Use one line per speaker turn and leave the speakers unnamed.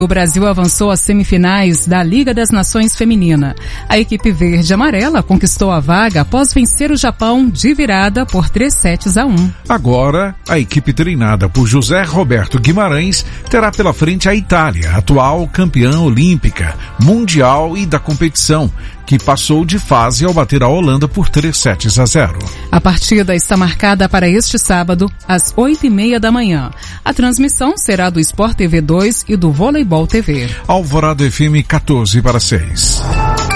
O Brasil avançou às semifinais da Liga das Nações Feminina. A equipe verde e amarela conquistou a vaga após vencer o Japão de virada por 3-1.
Agora, a equipe treinada por José Roberto Guimarães terá pela frente a Itália, atual campeã olímpica, mundial e da competição, que passou de fase ao bater a Holanda por 3-0.
A partida está marcada para este sábado, às 8h30 da manhã. A transmissão será do Sport TV 2 e do Voleibol TV.
Alvorada FM 14/6.